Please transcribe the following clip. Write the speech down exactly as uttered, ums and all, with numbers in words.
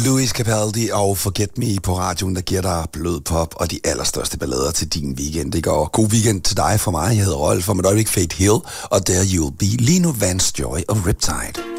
Louis Capaldi og Forget Me på radioen, der giver dig blød pop og de allerstørste ballader til din weekend. Ikke? Og god weekend til dig fra mig. Jeg hedder Rolf, og med et øjeblik Fate Hill, og der You'll Be, lige nu Vance Joy og Riptide.